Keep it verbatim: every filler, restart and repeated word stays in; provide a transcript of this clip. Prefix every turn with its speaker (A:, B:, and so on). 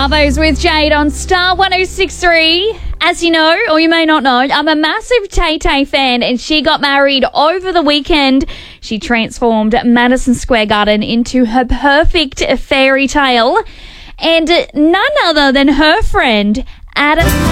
A: Arvos with Jade on Star one oh six point three. As you know, or you may not know, I'm a massive Tay-Tay fan, and she got married over the weekend. She transformed Madison Square Garden into her perfect fairy tale. And none other than her friend, Adam